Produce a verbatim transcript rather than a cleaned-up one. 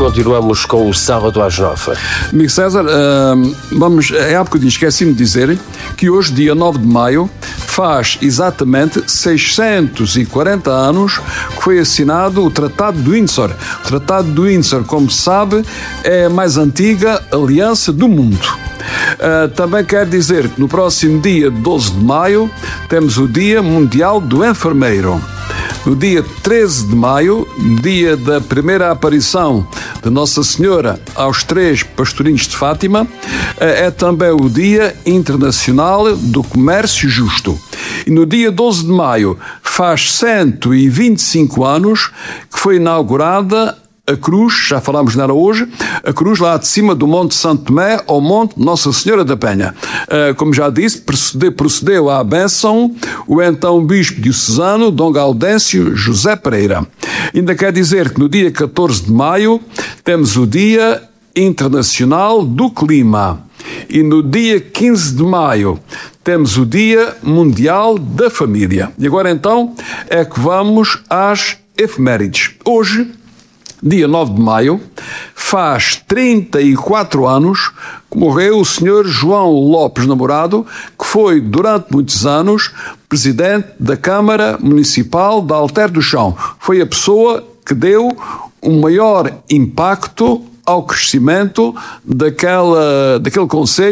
continuamos com o sábado às nove. Amigo César, uh, vamos, é há bocadinho esqueci-me de dizer que hoje, dia nove de maio, faz exatamente seiscentos e quarenta anos que foi assinado o Tratado de Windsor. O Tratado de Windsor, como se sabe, é a mais antiga aliança do mundo. Uh, também quer dizer que no próximo dia doze de maio temos o Dia Mundial do Enfermeiro. No dia treze de maio, dia da primeira aparição de Nossa Senhora aos três pastorinhos de Fátima, é também o Dia Internacional do Comércio Justo. E no dia doze de maio faz cento e vinte e cinco anos que foi inaugurada a cruz, já falámos nela hoje, a cruz lá de cima do Monte Santo Tomé ao Monte Nossa Senhora da Penha. Uh, como já disse, procedeu, procedeu à bênção o então bispo diocesano Dom Gaudêncio José Pereira. Ainda quer dizer que no dia catorze de maio temos o Dia Internacional do Clima. E no dia quinze de maio temos o Dia Mundial da Família. E agora então é que vamos às efemérides. Hoje, dia nove de maio, faz trinta e quatro anos que morreu o senhor João Lopes Namorado, que foi, durante muitos anos, presidente da Câmara Municipal de Alter do Chão. Foi a pessoa que deu o maior impacto ao crescimento daquela, daquele concelho